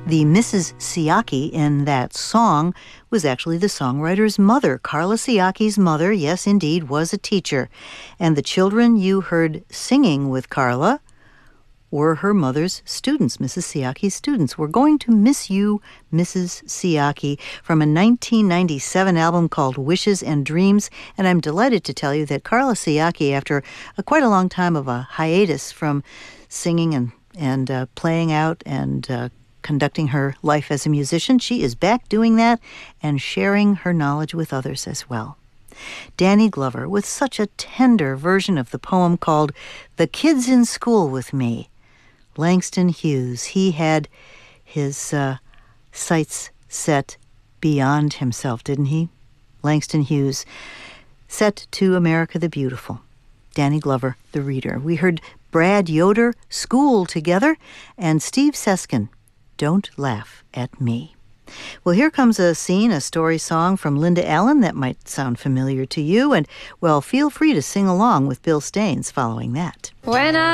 The Mrs. Siaki in that song was actually the songwriter's mother. Carla Siaki's mother, yes, indeed, was a teacher. And the children you heard singing with Carla were her mother's students, Mrs. Siaki's students. We're going to miss you, Mrs. Siaki, from a 1997 album called Wishes and Dreams. And I'm delighted to tell you that Carla Siaki, after quite a long time of a hiatus from singing and playing out and conducting her life as a musician, she is back doing that and sharing her knowledge with others as well. Danny Glover with such a tender version of the poem called The Kids in School with Me. Langston Hughes, he had his sights set beyond himself, didn't he? Langston Hughes, set to America the Beautiful. Danny Glover, the reader. We heard Brad Yoder, School Together, and Steve Seskin, Don't Laugh at Me. Well, here comes a scene, a story song from Linda Allen that might sound familiar to you, and, well, feel free to sing along with Bill Staines following that. When